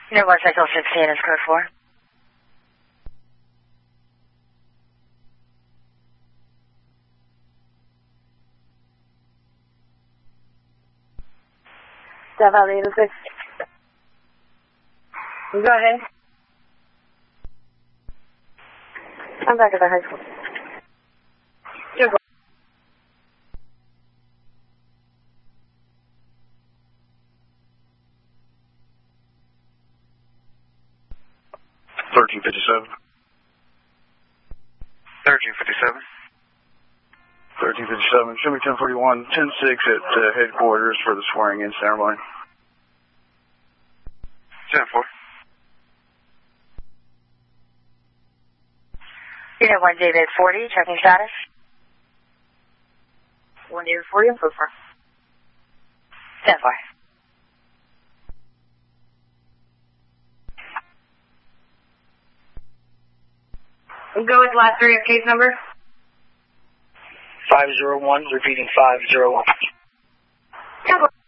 Unit 1 Cycle 16 is code 4. Death Valley 86. Go ahead. I'm back at the high school. You're go. 1357. 1357. 1357. Show me 1041, 10-6 at headquarters for the swearing-in ceremony. 10-4. Unit 1 David 40, checking status. 1 David 40, I'm code 4. 10-4. Go with last 3 of case number. 501, repeating 501. Yeah,